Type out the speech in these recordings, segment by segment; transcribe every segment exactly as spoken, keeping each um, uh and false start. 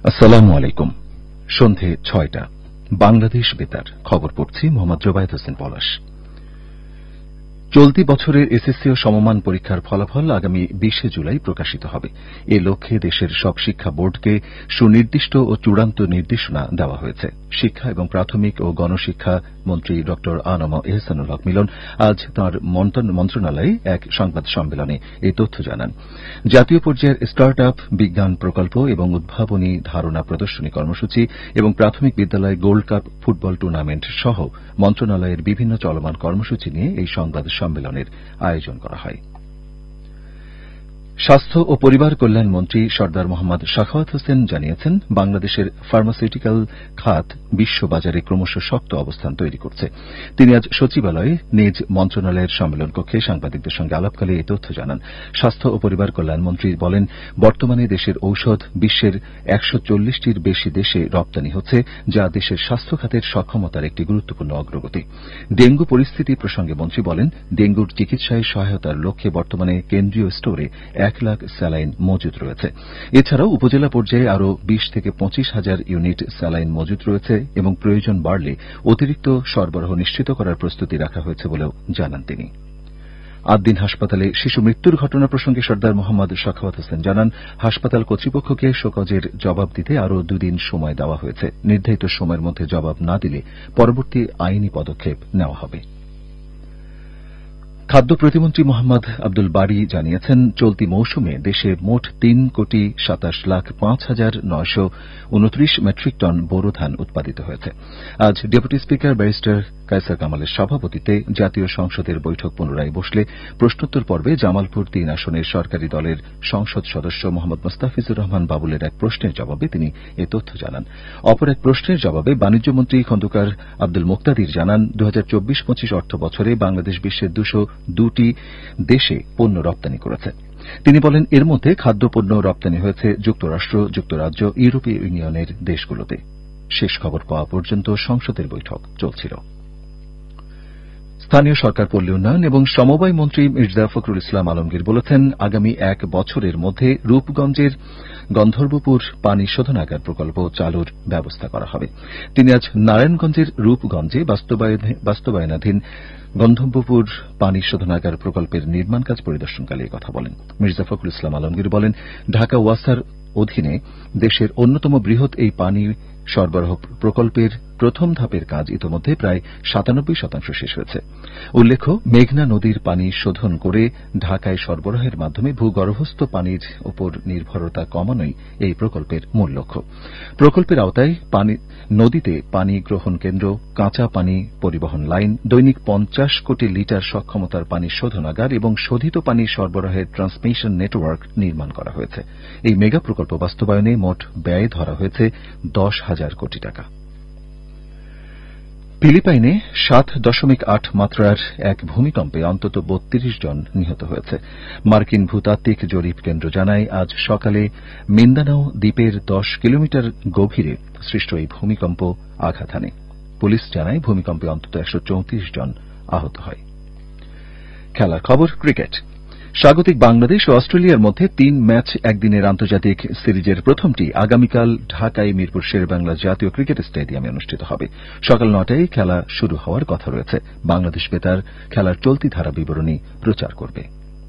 আসসালামু আলাইকুম। সন্ধে ছয়টা বাংলাদেশ বেতার খবর পড়ছি মোহাম্মদ জোবায়েদ হোসেন পলাশ। চলতি বছরের এসএসসি ও সমমান পরীক্ষার ফলাফল আগামী বিশে জুলাই প্রকাশিত হবে। এ লক্ষ্যে দেশের সব শিক্ষা বোর্ডকে সুনির্দিষ্ট ও চূড়ান্ত নির্দেশনা দেওয়া হয়েছে। শিক্ষা এবং প্রাথমিক ও গণশিক্ষা মন্ত্রী ড আনম এহসানুল হক মিলন আজ তাঁর মন্ত্রণালয়ে এক সংবাদ সম্মেলনে এই তথ্য জানান। জাতীয় পর্যায়ের স্টার্ট আপ বিজ্ঞান প্রকল্প এবং উদ্ভাবনী ধারণা প্রদর্শনী কর্মসূচি এবং প্রাথমিক বিদ্যালয় গোল্ড কাপ ফুটবল টুর্নামেন্ট সহ মন্ত্রণালয়ের বিভিন্ন চলমান কর্মসূচি নিয়ে এই সংবাদ সম্মেলনের আয়োজন করা হয়। স্বাস্থ্য ও পরিবার কল্যাণ মন্ত্রী সরদার মোহাম্মদ সাখাওয়াত হোসেন জানিয়েছেন, বাংলাদেশের ফার্মাসিউটিক্যাল খাত বিশ্ববাজারে ক্রমশ শক্ত অবস্থান তৈরি করছে। তিনি আজ সচিবালয়ে নিজ মন্ত্রণালয়ের সম্মেলন কক্ষে সাংবাদিকদের সঙ্গে আলাপকালে এই তথ্য জানান। স্বাস্থ্য ও পরিবার কল্যাণ মন্ত্রী বলেন, বর্তমানে দেশের ঔষধ বিশ্বের একশো চল্লিশটির বেশি দেশে রপ্তানি হচ্ছে, যা দেশের স্বাস্থ্য খাতের সক্ষমতার একটি গুরুত্বপূর্ণ অগ্রগতি। ডেঙ্গু পরিস্থিতি প্রসঙ্গে মন্ত্রী বলেন, ডেঙ্গুর চিকিৎসায় সহায়তার লক্ষ্যে বর্তমানে কেন্দ্রীয় স্টোরে এক লাখ স্যালাইন মজুদ রয়েছে। এছাড়াও উপজেলা পর্যায়ে আরও বিশ থেকে পঁচিশ হাজার ইউনিট স্যালাইন মজুদ রয়েছে এবং প্রয়োজন বাড়লে অতিরিক্ত সরবরাহ নিশ্চিত করার প্রস্তুতি রাখা হয়েছে বলেও জানান তিনি। আদ্দিন হাসপাতালে শিশু মৃত্যুর ঘটনা প্রসঙ্গে সরদার মোহাম্মদ সাখাওয়াত হোসেন জানান, হাসপাতাল কর্তৃপক্ষকে শোকজের জবাব দিতে আরও দুদিন সময় দেওয়া হয়েছে। নির্ধারিত সময়ের মধ্যে জবাব না দিলে পরবর্তী আইনি পদক্ষেপ নেওয়া হবে। খাদ্য প্রতিমন্ত্রী মোহাম্মদ আব্দুল বারী জানিয়েছেন, চলতি মৌসুমে দেশে মোট তিন কোটি সাতাশ লাখ পাঁচ হাজার নয়শ উনত্রিশ মেট্রিক টন বোরো ধান উৎপাদিত হয়েছে। আজ ডেপুটি স্পিকার ব্যারিস্টার কায়সার কামালের সভাপতিত্বে জাতীয় সংসদের বৈঠক পুনরায় বসলে প্রশ্নোত্তর পর্বে জামালপুর তিন আসনের সরকারি দলের সংসদ সদস্য মোহাম্মদ মোস্তাফিজুর রহমান বাবুলের এক প্রশ্নের জবাবে তিনি এ তথ্য জানান। অপর এক প্রশ্নের জবাবে বাণিজ্যমন্ত্রী খন্দকার আব্দুল মুক্তাদির জানান, দু হাজার চব্বিশ পঁচিশ অর্থ বছরে বাংলাদেশ বিশ্বের দুশো দুটি দেশে পণ্য রপ্তানি করেছে। তিনি বলেন, এর মধ্যে খাদ্যপণ্য রপ্তানি হয়েছে যুক্তরাষ্ট্র, যুক্তরাজ্য, ইউরোপীয় ইউনিয়নের দেশগুলোতে। শেষ খবর পাওয়া পর্যন্ত সংসদের বৈঠক চলছিল। স্থানীয় সরকার, পল্লী উন্নয়ন এবং সমবায় মন্ত্রী মির্জা ফখরুল ইসলাম আলমগীর বলেছেন, আগামী এক বছরের মধ্যে রূপগঞ্জের গন্ধর্বপুর পানি শোধনাগার প্রকল্প চালুর ব্যবস্থা করা হবে। তিনি আজ নারায়ণগঞ্জের রূপগঞ্জে বাস্তবায়নাধীন গন্ধর্বপুর পানি শোধনাগার প্রকল্পের নির্মাণ কাজ পরিদর্শনকালে কথা বলেন। মির্জা ফখরুল ইসলাম আলমগীর বলেন, ঢাকা ওয়াসার অধীনে দেশের অন্যতম বৃহৎ এই পানি সরবরাহ প্রকল্পের প্রথম ধাপের কাজ ইতোমধ্যে প্রায় সাতানব্বই শতাংশ শেষ হয়েছে। উল্লেখ্য, মেঘনা নদীর পানি শোধন করে ঢাকায় সরবরাহের মাধ্যমে ভূগর্ভস্থ পানির উপর নির্ভরতা কমানোই এই প্রকল্পের মূল লক্ষ্য। প্রকল্পের আওতায় নদীতে পানি গ্রহণ কেন্দ্র, কাঁচা পানি পরিবহন লাইন, দৈনিক পঞ্চাশ কোটি লিটার সক্ষমতার পানি শোধনাগার এবং শোধিত পানি সরবরাহের ট্রান্সমিশন নেটওয়ার্ক নির্মাণ করা হয়েছে। এই মেগা প্রকল্প বাস্তবায়নে মোট ব্যয় ধরা হয়েছে দশ হাজার কোটি টাকা। ফিলিপাইনে সাত দশমিক আট মাত্রার এক ভূমিকম্পে অন্তত বত্রিশ জন নিহত হয়েছে। মার্কিন ভূতাত্ত্বিক জরিপ কেন্দ্র জানায়, আজ সকালে মিন্দানাও দ্বীপের দশ কিলোমিটার গভীরে সৃষ্ট এই ভূমিকম্প আঘাত হানে। পুলিশ জানায়, ভূমিকম্পে অন্তত একশো চৌত্রিশ জন আহত হয়। খেলার খবর, ক্রিকেট। স্বাগতিক বাংলাদেশ ও অস্ট্রেলিয়ার মধ্যে তিন ম্যাচ একদিনের আন্তর্জাতিক সিরিজের প্রথমটি আগামীকাল ঢাকায় মিরপুর শেরেবাংলা জাতীয় ক্রিকেট স্টেডিয়ামে অনুষ্ঠিত হবে। সকাল নটায় খেলা শুরু হওয়ার কথা রয়েছে। বাংলাদেশ বেতার খেলার চলতি ধারা বিবরণী প্রচার করবে।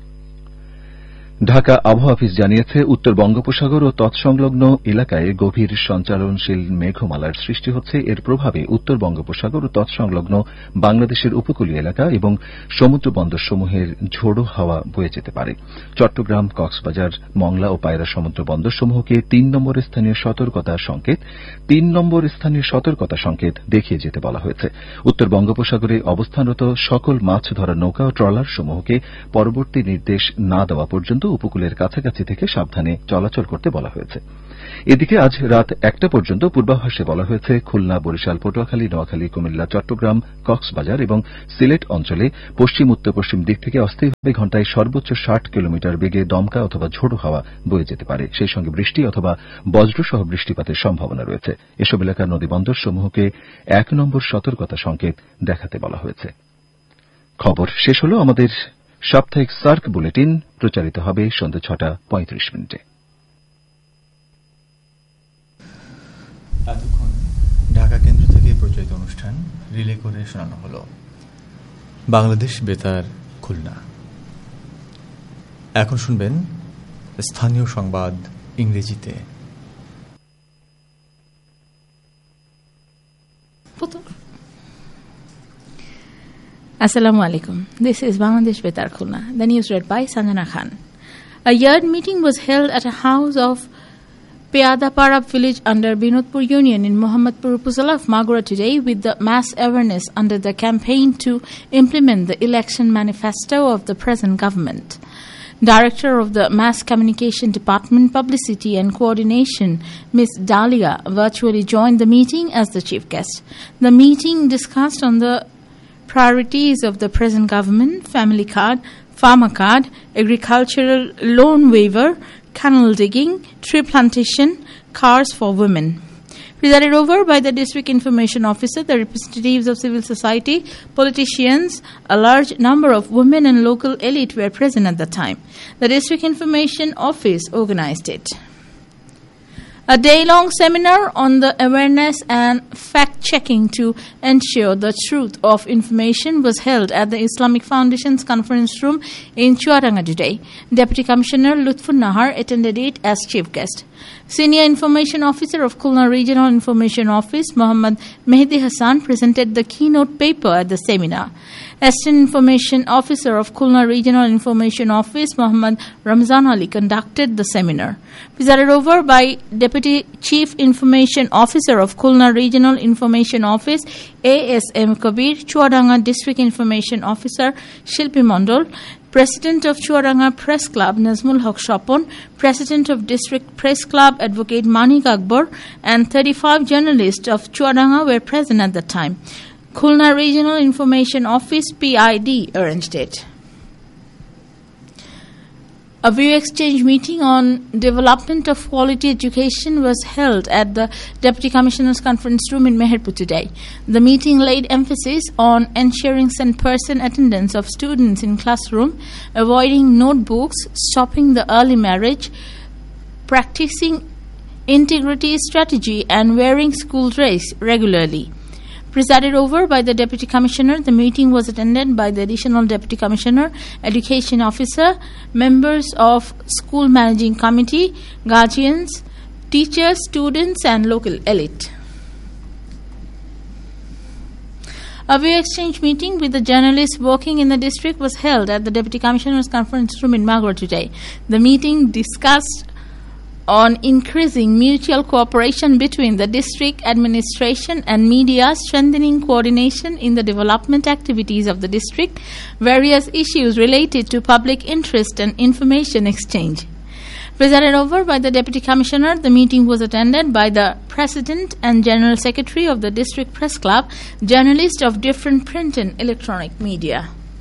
ঢাকা আবহাওয়া অফিস জানিয়েছে, উত্তর বঙ্গোপসাগর ও তৎসংলগ্ন এলাকায় গভীর সঞ্চালনশীল মেঘমালার সৃষ্টি হচ্ছে। এর প্রভাবে উত্তর বঙ্গোপসাগর ও তৎসংলগ্ন বাংলাদেশের উপকূলীয় এলাকা এবং সমুদ্র বন্দরসমূহের ঝোড়ো হাওয়া বয়ে যেতে পারে। চট্টগ্রাম, কক্সবাজার, মংলা ও পায়রা সমুদ্র বন্দরসমূহকে তিন নম্বর স্থানীয় সতর্কতা সংকেত তিন নম্বর স্থানীয় সতর্কতা সংকেত দেখিয়ে যেতে বলা হয়েছে। উত্তর বঙ্গোপসাগরে অবস্থানরত সকল মাছ ধরা নৌকা ও ট্রলারসমূহকে পরবর্তী নির্দেশ না দেওয়া পর্যন্ত উপকূলের কাছাকাছি থেকে সাবধানে চলাচল করতে বলা হয়েছে। এদিকে আজ রাত একটা পর্যন্ত পূর্বাভাসে বলা হয়েছে, খুলনা, বরিশাল, পটুয়াখালী, নোয়াখালী, কুমিল্লা, চট্টগ্রাম, কক্সবাজার এবং সিলেট অঞ্চলে পশ্চিম উত্তর পশ্চিম দিক থেকে অস্থায়ীভাবে ঘণ্টায় সর্বোচ্চ ষাট কিলোমিটার বেগে দমকা অথবা ঝোড়ো হাওয়া বয়ে যেতে পারে। সেই সঙ্গে বৃষ্টি অথবা বজ্রসহ বৃষ্টিপাতের সম্ভাবনা রয়েছে। এসব এলাকার নদীবন্দরসমূহকে এক নম্বর সতর্কতা সংকেত দেখাতে বলা হয়েছে। খবর শেষ হল। আমাদের সাপ্তাহিক সার্ক বুলেটিন প্রচারিত হবে সন্ধ্যা ছটা পঁয়ত্রিশ মিনিটে। আলোচিত অনুষ্ঠান রিলে করে শোনানো হলো। বাংলাদেশ বেতার খুলনা। এখন শুনবেন স্থানীয় সংবাদ ইংরেজিতে। Assalamu alaikum. This is Bangladesh Betar Khulna. The news read by Sanjana Khan. A yard meeting was held at a house of Peada Parab village under Binodpur Union in Mohammadpur Upazila of Magura today with the mass awareness under the campaign to implement the election manifesto of the present government. Director of the Mass Communication Department, Publicity and Coordination, Miz Dalia, virtually joined the meeting as the chief guest. The meeting discussed on the priorities of the present government, family card, farmer card, agricultural loan waiver, canal digging, tree plantation, cars for women. Presided over by the District Information Officer, the representatives of civil society, politicians, a large number of women and local elite were present at the time. The District Information Office organized it. A day-long seminar on the awareness and fact-checking to ensure the truth of information was held at the Islamic Foundation's conference room in Chuadanga today. Deputy Commissioner Lutfun Nahar attended it as chief guest. Senior Information Officer of Khulna Regional Information Office, Muhammad Mehdi Hassan, presented the keynote paper at the seminar. Assistant Information Officer of Khulna Regional Information Office, Muhammad Ramzan Ali, conducted the seminar. Presided over by Deputy Chief Information Officer of Khulna Regional Information Office, A S M Kabir, Chuadanga District Information Officer, Shilpi Mondol, President of Chuadanga Press Club, Nazmul Haq Shapon, President of District Press Club, Advocate Manik Akbar, and thirty-five journalists of Chuadanga were present at the time. Khulna Regional Information Office, P I D, arranged it. A view exchange meeting on development of quality education was held at the Deputy Commissioner's conference room in Meherpur today. The meeting laid emphasis on ensuring cent-person attendance of students in classroom, avoiding notebooks, stopping the early marriage, practicing integrity strategy, and wearing school dress regularly. Presided over by the Deputy Commissioner, the meeting was attended by the Additional Deputy Commissioner, Education Officer, members of School Managing Committee, guardians, teachers, students, and local elite. A view exchange meeting with the journalists working in the district was held at the Deputy Commissioner's conference room in Magura today. The meeting discussed on increasing mutual cooperation between the district administration and media, strengthening coordination in the development activities of the district, various issues related to public interest and information exchange. Presided over by the Deputy Commissioner, the meeting was attended by the President and General Secretary of the District Press Club, journalists of different print and electronic media.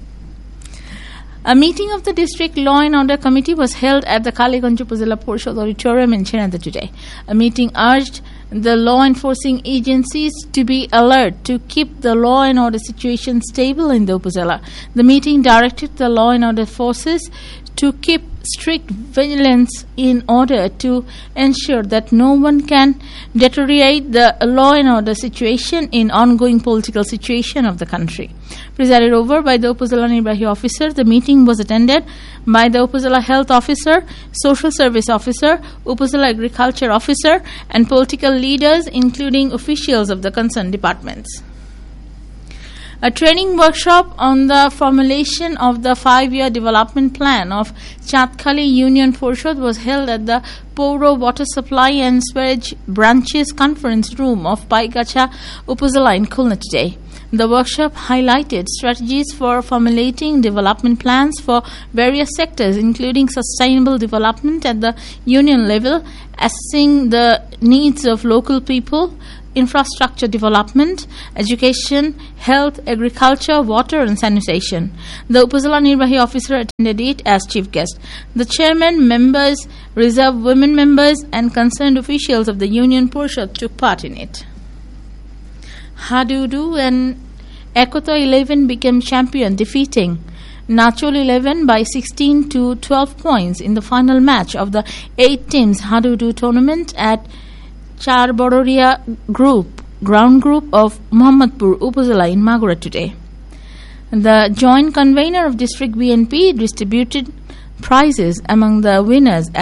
A meeting of the District Law and Order Committee was held at the Kaliganj Upazila Porishad Auditorium in Chenada today. A meeting urged the law enforcing agencies to be alert to keep the law and order situation stable in the Upazila. The meeting directed the law and order forces to keep strict vigilance in order to ensure that no one can deteriorate the law and order situation in ongoing political situation of the country. Presided over by the Upazila Nirbahi Officer, the meeting was attended by the Upazila Health Officer, Social Service Officer, Upazila Agriculture Officer, and political leaders, including officials of the concerned departments. A training workshop on the formulation of the five-year development plan of Chatkhali Union Porishad was held at the Pouro Water Supply and Sewage Branches Conference Room of Paigacha, Upazila in Khulna today. The workshop highlighted strategies for formulating development plans for various sectors, including sustainable development at the union level, assessing the needs of local people, infrastructure development, education, health, agriculture, water and sanitation. The Upazila Nirbahi Officer attended it as chief guest. The chairman, members, reserve women members and concerned officials of the Union Porishad took part in it. Hadudu and Ekoto eleven became champion, defeating Nachol eleven by sixteen to twelve points in the final match of the eight teams Hadudu tournament at Charbororia Group ground group of Mohammadpur Upazila in Magura today. The joint convener of district B N P distributed prizes among the winners